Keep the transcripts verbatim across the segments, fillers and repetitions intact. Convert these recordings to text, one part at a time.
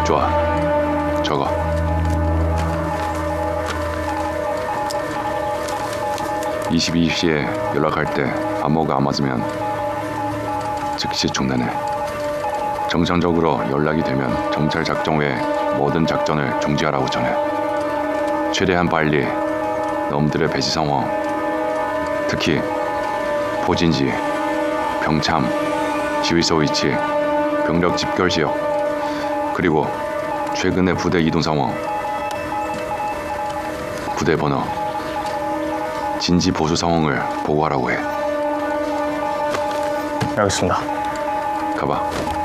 좋아. 적어. 이십이 시에 연락할 때 암호가 안 맞으면 즉시 중단해. 정상적으로 연락이 되면 정찰 작전 외 모든 작전을 중지하라고 전해. 최대한 빨리 놈들의 배치 상황, 특히 포진지, 병참, 지휘소 위치, 병력 집결 지역, 그리고 최근의 부대 이동 상황, 부대 번호, 진지 보수 상황을 보고하라고 해. 알겠습니다. 가봐.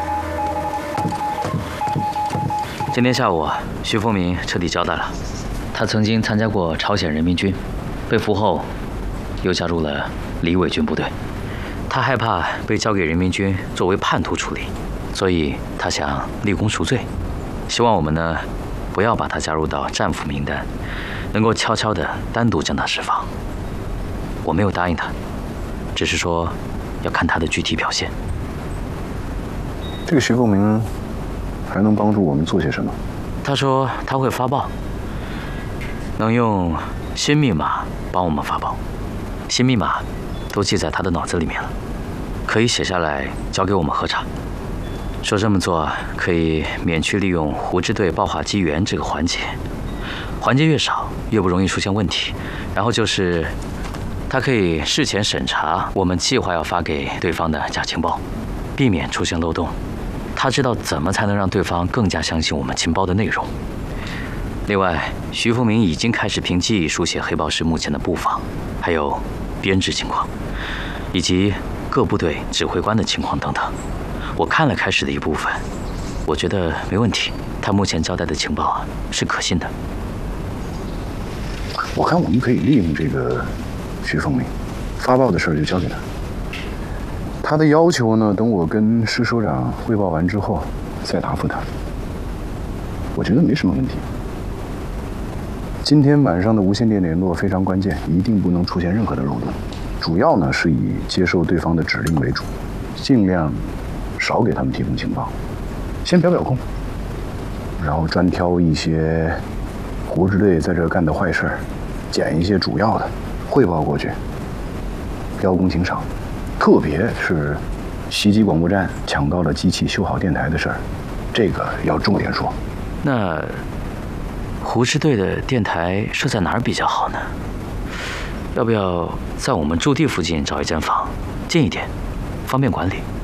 今天下午，徐凤鸣彻底交代了，他曾经参加过朝鲜人民军，被俘后又加入了李伟军部队。他害怕被交给人民军作为叛徒处理，所以他想立功赎罪，希望我们呢不要把他加入到战俘名单，能够悄悄地单独将他释放。我没有答应他，只是说要看他的具体表现。 这个徐凤鸣还能帮助我们做些什么？ 他说他会发报，能用新密码帮我们发报，新密码都记在他的脑子里面了，可以写下来交给我们核查。说这么做可以免去利用胡支队爆化机缘这个环节，环节越少越不容易出现问题。然后就是他可以事前审查我们计划要发给对方的假情报，避免出现漏洞。他知道怎么才能让对方更加相信我们情报的内容。另外，徐凤鸣已经开始凭记忆书写黑豹师目前的布防，还有编制情况，以及各部队指挥官的情况等等。我看了开始的一部分，我觉得没问题。他目前交代的情报啊是可信的。 我看我们可以利用这个徐凤鸣，发报的事儿就交给他。他的要求呢，等我跟师首长汇报完之后再答复他。我觉得没什么问题。今天晚上的无线电联络非常关键，一定不能出现任何的漏洞。主要呢是以接受对方的指令为主，尽量少给他们提供情报，先表表功，然后专挑一些胡支队在这干的坏事儿，捡一些主要的汇报过去，标功行赏。特别是袭击广播站、抢到了机器、修好电台的事儿，这个要重点说。 那胡支队的电台设在哪儿比较好呢？要不要在我们驻地附近找一间房，近一点，方便管理？